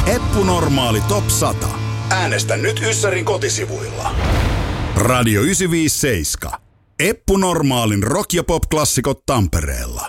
Eppu Normaali Top 100. Äänestä nyt Yssärin kotisivuilla. Radio 957. Eppu Normaalin rock- ja pop-klassikot Tampereella.